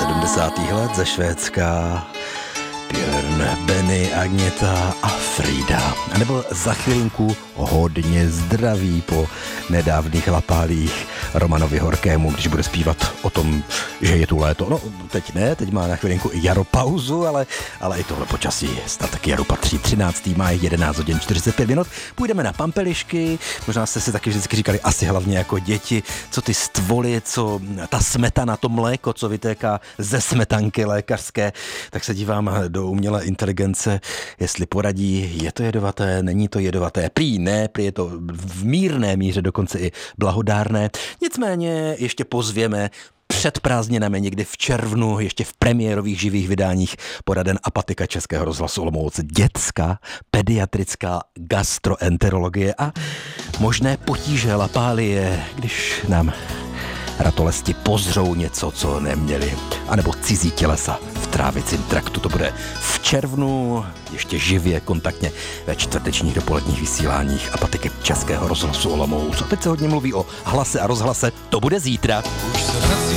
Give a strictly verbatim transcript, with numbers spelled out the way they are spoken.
sedmdesátých let ze Švédska. Björn, Benny, Agněta a Frida. A nebo za chvilinku hodně zdraví po nedávných lapálích Romanovi Horkému, když bude zpívat o tom, že je tu léto. No, teď ne, teď má na chvilinku i jaro pauzu, ale, ale i tohle počasí snad taky jaru patří. třináctého máje, jedenáct hodin čtyřicet pět minut. Půjdeme na pampelišky, možná jste si taky vždycky říkali, asi hlavně jako děti, co ty stvoly, co ta smetana, to mléko, co vytéká ze smetanky lékařské, tak se dívám do umělé inteligence, jestli poradí, je to jedovaté, není to jedovaté, prý ne, prý je to v mírné míře, dokonce i blahodárné. Nicméně ještě pozvěme před prázdninami někdy v červnu, ještě v premiérových živých vydáních poraden apatika Českého rozhlasu Olomouc, dětská pediatrická gastroenterologie a možné potíže lapálie, když nám ratolesti pozřou něco, co neměli, anebo cizí tělesa v trávicím traktu. To bude v červnu, ještě živě, kontaktně ve čtvrtečních dopoledních vysíláních apatiky Českého rozhlasu Olomouc. A teď se hodně mluví o hlase a rozhlase, to bude zítra. Už